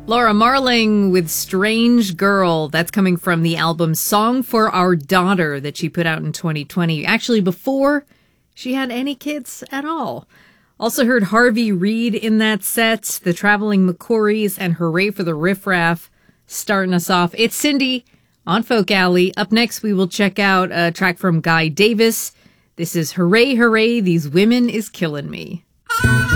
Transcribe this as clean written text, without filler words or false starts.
Laura Marling with Strange Girl. That's coming from the album Song for Our Daughter that she put out in 2020. Actually, before she had any kids at all. Also heard Harvey Reid in that set, the Traveling McCourys, and Hooray for the Riff Raff starting us off. It's Cindy on Folk Alley. Up next, we will check out a track from Guy Davis. This is Hooray, Hooray, These Women Is Killing Me.